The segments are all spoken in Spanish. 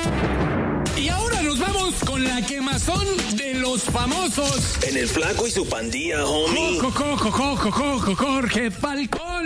Y ahora nos vamos con la quemazón de los famosos. En el Flaco y su pandilla, homie. Jorge Falcón.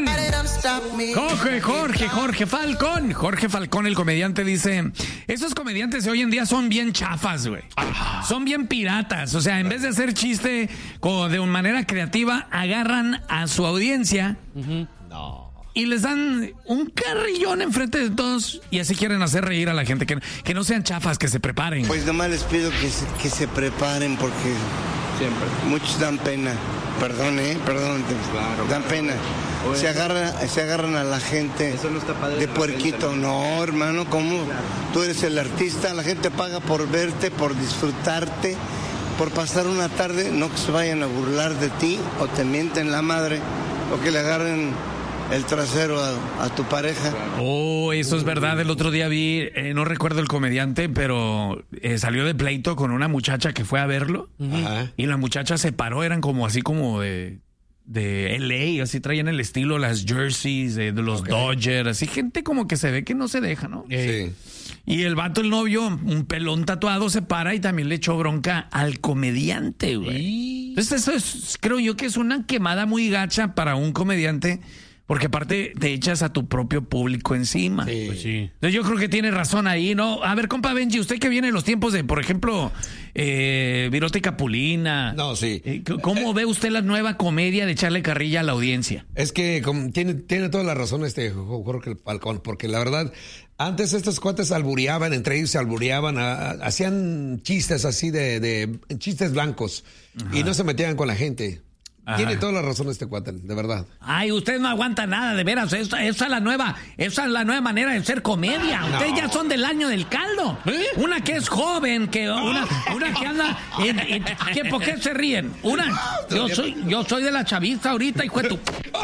Jorge Falcón. Jorge Falcón, el comediante, dice: esos comediantes de hoy en día son bien chafas, güey. Son bien piratas. O sea, en vez de hacer chiste de una manera creativa, agarran a su audiencia. No. Y les dan un carrillón enfrente de todos y así quieren hacer reír a la gente. Que no sean chafas, que se preparen. Pues nomás les pido que se preparen porque siempre muchos dan pena. Perdón, claro, dan pena. Se agarran a la gente. Eso no está padre de puerquito. No, hermano, ¿cómo? Claro. Tú eres el artista, la gente paga por verte, por disfrutarte, por pasar una tarde, no que se vayan a burlar de ti o te mienten la madre o que le agarren el trasero a tu pareja. Oh, eso es verdad. El otro día vi, no recuerdo el comediante, pero salió de pleito con una muchacha que fue a verlo. Ajá. Y la muchacha se paró, eran como así como de LA, así traían el estilo, las jerseys de los Dodgers, así gente como que se ve que no se deja, ¿no? Sí. Y el vato, el novio, un pelón tatuado, se para y también le echó bronca al comediante, güey. Entonces eso creo yo que es una quemada muy gacha para un comediante. Porque aparte te echas a tu propio público encima. Sí. Pues sí. Entonces yo creo que tiene razón ahí, ¿no? A ver, compa Benji, usted que viene en los tiempos de, por ejemplo, Virote y Capulina. No, sí. ¿Cómo ve usted la nueva comedia de echarle carrilla a la audiencia? Es que tiene toda la razón Jorge Falcón, porque la verdad, antes estos cuates albureaban, entre ellos se albureaban, hacían chistes así de chistes blancos. Ajá. Y no se metían con la gente. Ajá. Tiene toda la razón este cuate, de verdad. Ay, usted no aguanta nada, de veras. Esa es la nueva manera de ser comedia. No. Ustedes ya son del año del caldo. Una que es joven, una que anda. ¿Por qué se ríen? Yo soy de la chavista ahorita, hijo de tu.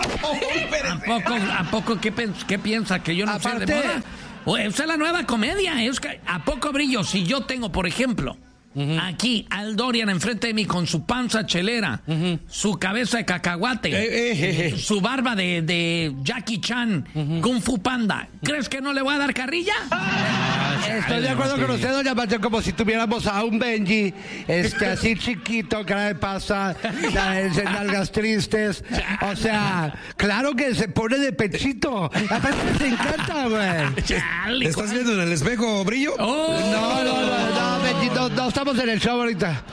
¿A poco qué piensa? ¿Que yo no soy de moda? Esa es la nueva comedia. ¿A poco brillo? Si yo tengo, por ejemplo, aquí al Dorian enfrente de mí con su panza chelera, su cabeza de cacahuate, su barba de Jackie Chan, Kung Fu Panda, ¿crees que no le voy a dar carrilla? Estoy de acuerdo con usted, doña Pacha, como si tuviéramos a un Benji, así chiquito, cara de pasa, nalgas tristes. O sea, claro que se pone de pechito. Aparte te encanta, güey. ¿Estás viendo en el espejo, Brillo? No, Benji, no estamos en el show ahorita.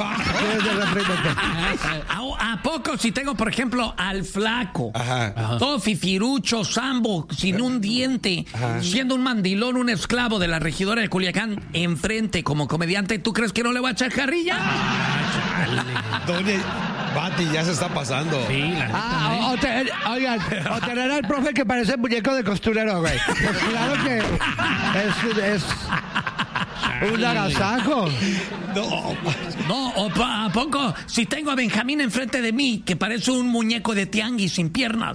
¿A poco si tengo, por ejemplo, al Flaco? Ajá. Todo fifirucho, sambo, sin un diente, siendo un mandilón, un esclavo de la regidora de Culiacán, enfrente como comediante, ¿tú crees que no le va a echar carrilla? Doña Bati, ya se está pasando. Sí, la neta, oigan, o tener al profe que parece muñeco de costurero, güey. Pues claro que es un agasajo. ¿A poco si tengo a Benjamín enfrente de mí que parece un muñeco de tianguis sin piernas?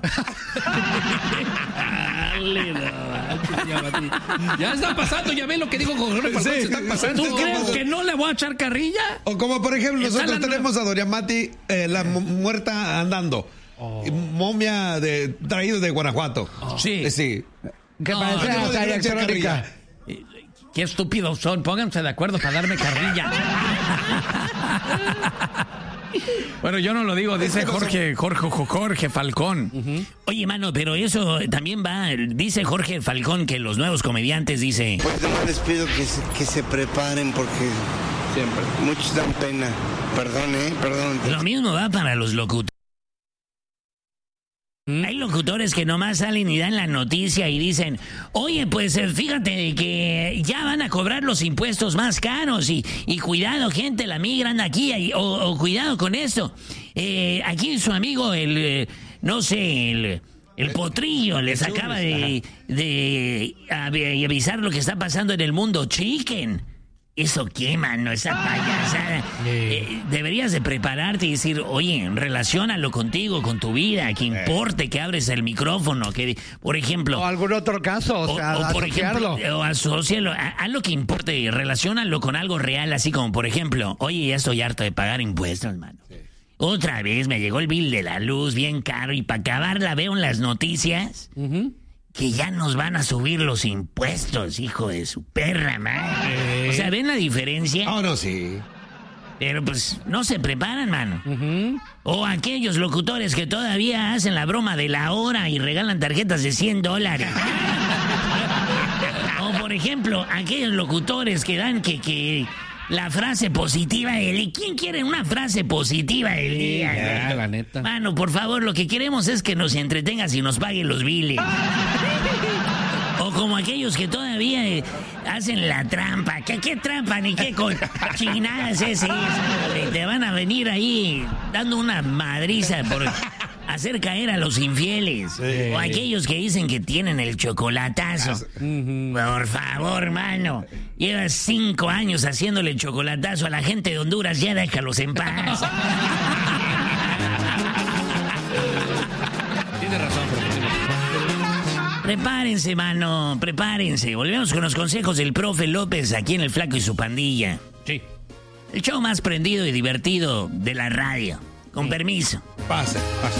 Ya está pasando, ya ve lo que digo con Jorge Falcón, se está pasando. ¿Tú crees que no le voy a echar carrilla? O como por ejemplo, nosotros tenemos a Doña Mati, la muerta andando. Momia traído de Guanajuato. Sí. Sí. Que parece hasta electrónica. Qué estúpidos son, pónganse de acuerdo para darme carrilla. Bueno, yo no lo digo, dice Jorge Falcón. Oye, mano, pero eso también va, dice Jorge Falcón que los nuevos comediantes, dice... Pues nomás les pido que se preparen porque siempre muchos dan pena. Perdón. Lo mismo va para los locutores. Hay locutores que nomás salen y dan la noticia y dicen, oye, pues fíjate que ya van a cobrar los impuestos más caros y cuidado, gente, la migra anda aquí, o cuidado con esto. Aquí su amigo, el Potrillo les acaba de avisar lo que está pasando en el mundo chicken. ¿Eso qué, mano? Esa payasada. Deberías de prepararte y decir, oye, relaciónalo contigo, con tu vida, que importe que abres el micrófono, que, por ejemplo... O algún otro caso, o por ejemplo, o asócialo, haz lo que importe, relaciónalo con algo real, así como, por ejemplo, oye, ya estoy harto de pagar impuestos, mano. Sí. Otra vez me llegó el bill de la luz bien caro y para acabarla veo en las noticias... que ya nos van a subir los impuestos, hijo de su perra, madre. O sea, ¿ven la diferencia? Oh, no, sí. Pero pues no se preparan, mano. O aquellos locutores que todavía hacen la broma de la hora y regalan tarjetas de $100. O por ejemplo, aquellos locutores que dan que la frase positiva del día. ¿Quién quiere una frase positiva del día? Ya, la neta. Mano, por favor, lo que queremos es que nos entretengas y nos paguen los biles. O como aquellos que todavía hacen la trampa. ¿Qué trampa ni qué cochinadas es esa? Te van a venir ahí dando una madriza por hacer caer a los infieles. Sí. O aquellos que dicen que tienen el chocolatazo. Por favor, mano. Llevas 5 años haciéndole el chocolatazo a la gente de Honduras. Ya déjalos en paz. Tienes razón, profesor. Prepárense, mano, prepárense. Volvemos con los consejos del profe López aquí en El Flaco y su Pandilla. Sí. El show más prendido y divertido de la radio. Con permiso. Pase.